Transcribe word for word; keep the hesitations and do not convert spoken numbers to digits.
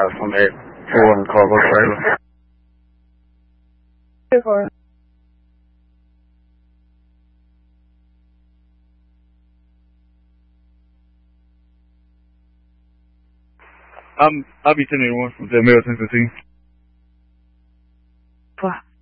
five one eight four one Cargo trailer. Two four. I'm, I'll be ten eighty-one from the Middleton fifteen. Four.